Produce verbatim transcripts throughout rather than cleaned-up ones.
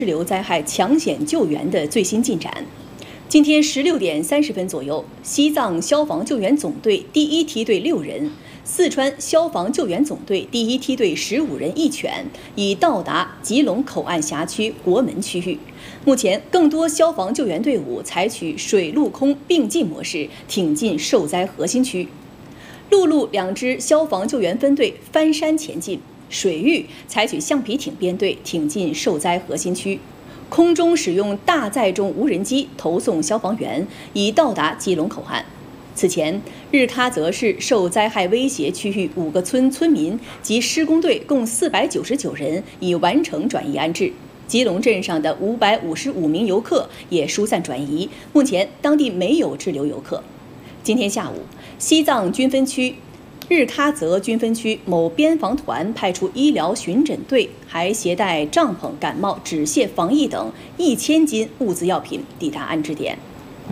泥石流灾害抢险救援的最新进展。今天十六点三十分左右，西藏消防救援总队第一梯队六人，四川消防救援总队第一梯队十五人一犬已到达吉隆口岸辖区国门区域。目前，更多消防救援队伍采取水陆空并进模式挺进受灾核心区。陆路两支消防救援分队翻山前进。 水域采取橡皮艇编队挺进受灾核心区，空中使用大载重无人机投送消防员，已到达吉隆口岸。此前，日喀则市受灾害威胁区域五个村村民及施工队共四百九十九人已完成转移安置。吉隆镇上的五百五十五名游客也疏散转移，目前当地没有滞留游客。今天下午，西藏军分区 日喀则军分区某边防团派出医疗巡诊队，还携带帐篷、感冒、止泻、防疫等一千斤物资药品抵达安置点。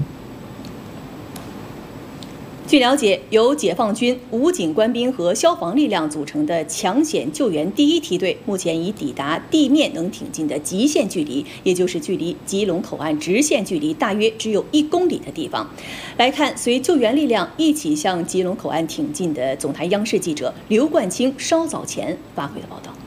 据了解，由解放军、武警官兵和消防力量组成的抢险救援第一梯队，目前已抵达地面能挺进的极限距离，也就是距离吉隆口岸直线距离大约只有一公里的地方。来看，随救援力量一起向吉隆口岸挺进的总台央视记者刘冠清稍早前发回的报道。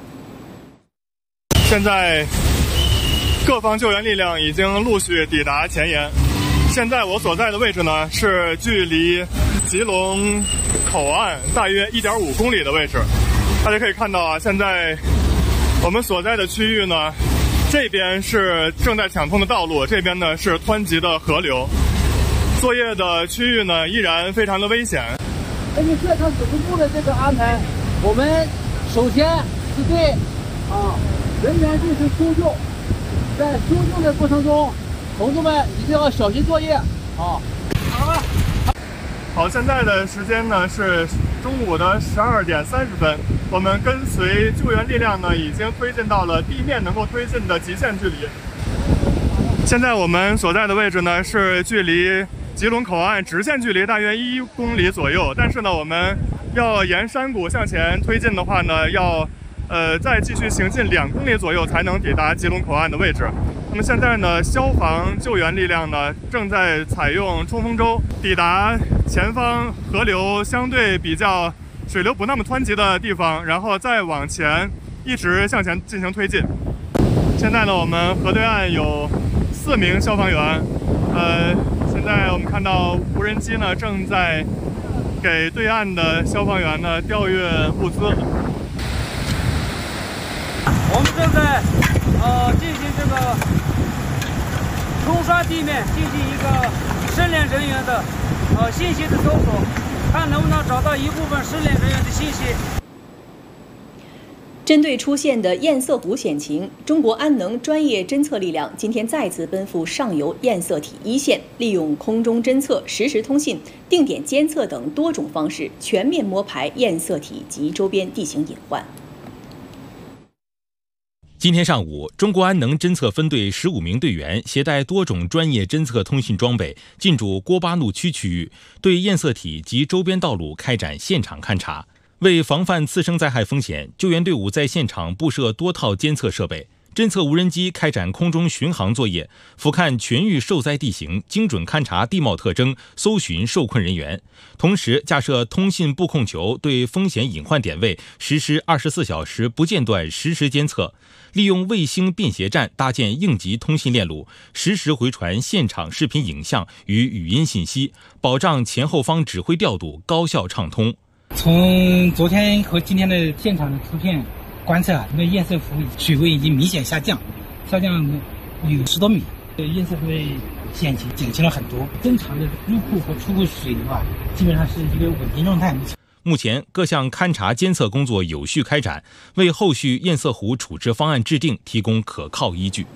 现在，各方救援力量已经陆续抵达前沿。 现在我所在的位置呢，是距离吉隆口岸大约 一点五公里的位置。大家可以看到啊，现在我们所在的区域呢，这边是正在抢通的道路，这边呢是湍急的河流。作业的区域呢，依然非常的危险。 根据各场指挥部的这个安排，我们首先是对啊人员进行搜救，在搜救的过程中， 同志们一定要小心作业啊！好了， 好，现在的时间呢是中午的十二点三十分，我们跟随救援力量呢已经推进到了地面能够推进的极限距离。现在我们所在的位置呢是距离吉隆口岸直线距离大约一公里左右，但是呢我们要沿山谷向前推进的话呢，要呃再继续行进两公里左右才能抵达吉隆口岸的位置。 那么现在呢，消防救援力量呢正在采用冲锋舟抵达前方河流相对比较水流不那么湍急的地方，然后再往前一直向前进行推进。现在呢，我们河对岸有四名消防员，呃，现在我们看到无人机呢正在给对岸的消防员呢调运物资。 我们正在呃进行这个 冲刷地面，进行一个失联人员的呃信息的搜索，看能不能找到一部分失联人员的信息。 针对出现的堰塞湖险情，中国安能专业侦测力量今天再次奔赴上游堰塞体一线，利用空中侦测、实时通信、定点监测等多种方式，全面摸排堰塞体及周边地形隐患。 今天上午，中国安能侦测分队十五名队员携带多种专业侦测通讯装备，进驻郭巴路区区域，对堰塞体及周边道路开展现场勘查。为防范次生灾害风险，救援队伍在现场布设多套监测设备，侦测无人机开展空中巡航作业，俯瞰全域受灾地形，精准勘察地貌特征，搜寻受困人员。同时，架设通信布控球，对风险隐患点位实施二十四小时不间断实时监测。 利用卫星便携站搭建应急通信链路，实时回传现场视频影像与语音信息，保障前后方指挥调度高效畅通。 从昨天和今天的现场的图片观测，那堰塞湖水位已经明显下降，下降有十多米，堰塞湖的险情减轻了很多。正常的入库和出库水流啊，基本上是一个稳定状态。 目前，各项勘察监测工作有序开展，为后续堰塞湖处置方案制定提供可靠依据。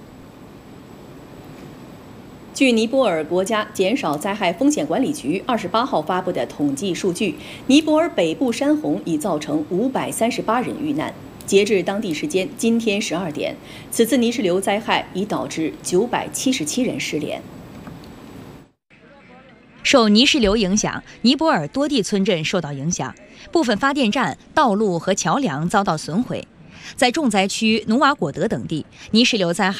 据尼泊尔国家减少灾害风险管理局二十八号发布的统计数据，尼泊尔北部山洪已造成五百三十八人遇难。截至当地时间今天十二点，此次泥石流灾害已导致九百七十七人失联。 受泥石流影响，尼泊尔多地村镇受到影响，部分发电站、道路和桥梁遭到损毁。在重灾区努瓦果德等地，泥石流灾害